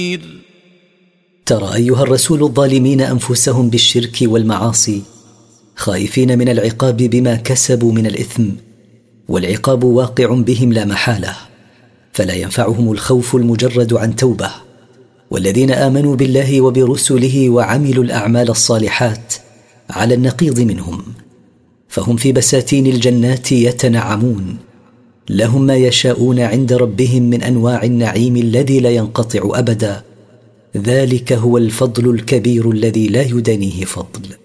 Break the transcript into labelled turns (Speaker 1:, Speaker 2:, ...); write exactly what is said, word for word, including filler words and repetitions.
Speaker 1: ترى أيها الرسول الظالمين أنفسهم بالشرك والمعاصي خائفين من العقاب بما كسبوا من الإثم، والعقاب واقع بهم لا محالة، فلا ينفعهم الخوف المجرد عن توبة. والذين آمنوا بالله وبرسله وعملوا الأعمال الصالحات على النقيض منهم فهم في بساتين الجنات يتنعمون، لهم ما يشاءون عند ربهم من أنواع النعيم الذي لا ينقطع أبدا، ذلك هو الفضل الكبير الذي لا يدانيه فضل.